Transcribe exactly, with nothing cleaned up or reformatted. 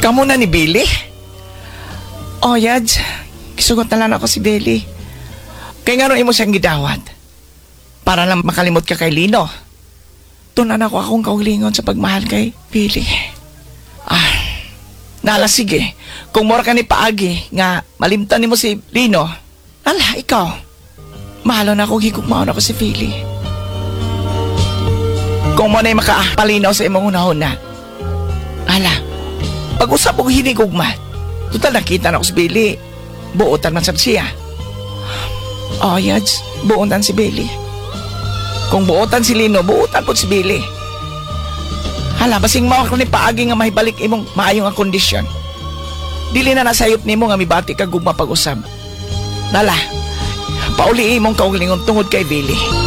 Kamu na ni Billy? Oh, Yads. Kisugot na lang ako si Billy. Kaya nga rin mo siyang gidawat. Para lang makalimot ka kay Lino. Tunan ako akong kaulingon sa pagmahal kay Billy. Ah, nala sige. Kung mora ka ni Paagi nga malimtan ni mo si Lino, ala, ikaw. Mahalo na akong higugmaon ako si Billy. Kung mo na'y makapalinaw sa imong unahuna, ala, pag-usap og hinigugma. Total nakita na ako si Billy. Buotan man sab siya. Oh, Yads, buotan si Billy. Kung buotan si Lino, buotan po si Billy. Hala, basing mao ko ni Paagi nga mahibalik imong maayong ang kondisyon. Dili na nasayop nimo nga mibati ka gugma pag-usab. Nala, pauli imong kaugalingon tungod kay Billy.